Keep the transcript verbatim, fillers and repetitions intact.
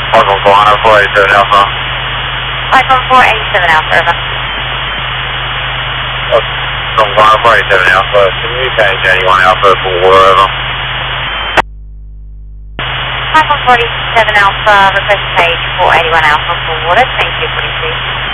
Welcome four hundred four eighty-seven Alpha. Welcome four eighty-seven Alpha, over. Welcome four hundred four eighty-seven Alpha. Can you change anyone Alpha for water, over? Welcome four eighty-seven Alpha, request page four eighty-one Alpha for water, thank you, forty-two.